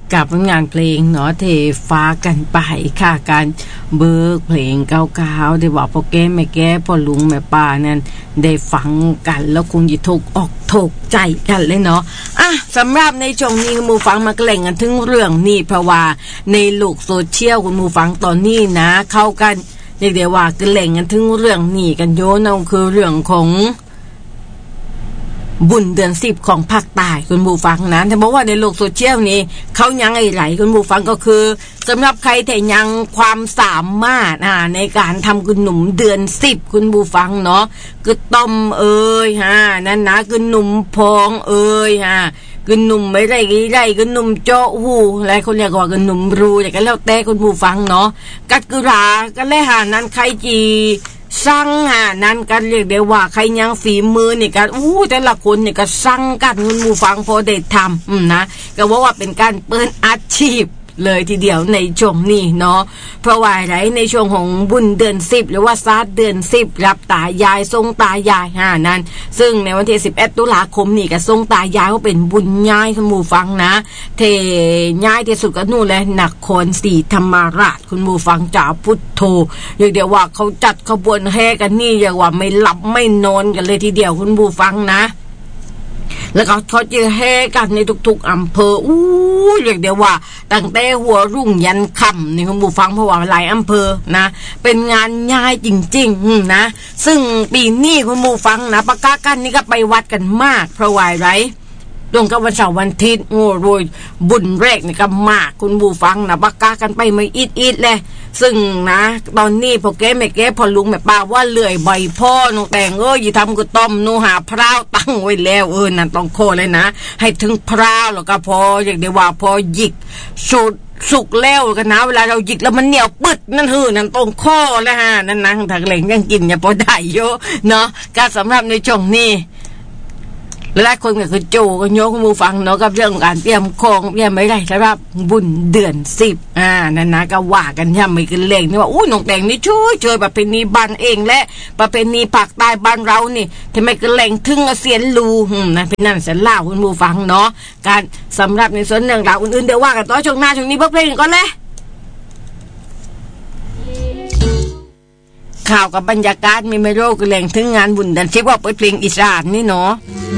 กับงานเพลงเนาะเทฟ้ากันไปค่ะการเบิกเพลงเก่าๆได้บอกพ่อแก่แม่แก่พ่อลุงแม่ป้านั่นได้ฟังกันแล้วคงจะถูกอกถูกใจกันเลยเนาะสำหรับในช่วงนี้คุณผู้ฟังมาเกล่งกันถึงเรื่องนี้เพราะว่าในโลกโซเชียลคุณผู้ฟังตอนนี้นะเข้ากันเรียกได้ว่าเกล่งกันถึงเรื่องนี้กันโยนเอาคือเรื่องของบุญเดือน10ของภาคใต้คุณผู้ฟังนะแต่บอกว่าในโลกโซเชียลนี้เขายังไหลคุณผู้ฟังก็คือสำหรับใครที่ยังความสามารถในการทำกุนหนุ่มเดือน10คุณผู้ฟังเนาะคือต้มนั่นนะคือหนุ่มพองคือหนุ่มไม่ไรคือหนุ่มเจาะหูอะไรคนเรียกว่าคือหนุ่มรูอย่างกันแล้วแต่คุณผู้ฟังเนาะกัดกุรากันเลยนั้นใครจีสั่งนั่นกันเรียกได้ว่าใครยังฝีมือนี่กันแต่ละคนนี่ก็สั่งกันคุณผู้ฟังพอได้ทำนะก็ว่าเป็นการเปิดอาชีพเลยทีเดียวในช่วงนี้เนาะเพราะว่าอะไรในช่วงของบุญเดือน10หรือว่าศาสตร์เดือน10รับตายายทรงตายายนั่นซึ่งในวันที่11ตุลาคมนี่ก็ทรงตายายก็เป็นบุญย้ายคุณผู้ฟังนะเทย้ายที่สุดก็นู่นเลยนครศรีธรรมราชคุณผู้ฟังจ่าพุทโธเรียกได้ว่าเขาจัดขบวนแห่กันนี่เรียกว่าไม่หลับไม่นอนกันเลยทีเดียวคุณผู้ฟังนะแล้วก็เขาจะแห่กันในทุกๆอำเภอเรียกเดียวว่าตั้งแต่หัวรุ่งยันค่ำนี่คุณผู้ฟังเพราะว่าหลายอำเภอนะเป็นงานง่ายจริงๆนะซึ่งปีนี้คุณผู้ฟังนะประกาศกันนี่ก็ไปวัดกันมากเพราะว่าไรตรงกับวันเสาร์วันอาทิตย์โรยบุญแรกนี่ก็มากคุณผู้ฟังนะประกาศกันไปไม่อิดเลยซึ่งนะตอนนี้พอแกแม่แกพอลุงแม่ป้าว่าเลื่อยใบพ่อน้องแต่งอย่าทำก็ต้มนูหาพร้าวตั้งไว้แล้วนั่นต้องโคเลยนะให้ถึงพร้าวแล้วก็พออย่างเดียวว่าพอหยิกสุกแล้วกันนะเวลาเราหยิกแล้วมันเหนียวปึ๊ดนั่นนั่นตรงข้อแล้วนั่นนะทางเหลงยังกินอย่าพอได้เยอะเนาะการสำหรับในช่วงนี้หลายคนก็คือโจก็โยกคุณผู้ฟังเนาะกับเรื่องการเตรียมของเตรียมไม่ได้สำหรับบุญเดือน10นั่นนะก็ว่ากันย่ำไม่กันเล่งนี่ว่าน้องแต่งนี่ช่วยประเพณีบ้านเองและประเพณีภาคใต้บ้านเรานี่ทำไมกันเล่งถึงเสียนรูนะเป็นนั่นเสียนเล่าคุณผู้ฟังเนาะการสำหรับในส่วนเรื่องราวอื่นๆเดี๋ยวว่ากันต่อช่วงหน้าช่วงนี้เพิ่มเพลงก่อนเลยข่าวกับบรรยากาศมีไม่รู้กันเล่งถึงงานบุญเดือน10ว่าเปิดเพลงอีสานนี่เนาะ